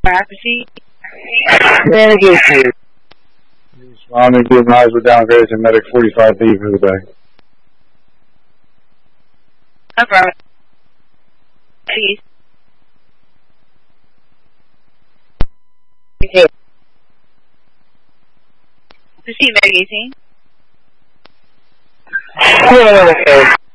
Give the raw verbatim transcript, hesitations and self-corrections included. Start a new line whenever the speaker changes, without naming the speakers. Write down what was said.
Property.
Navigation.
Responding to advise we're downgraded to medic forty-five B for the day.
Affirmative. Please.
Okay.
Proceed, Medic eighteen.
Okay.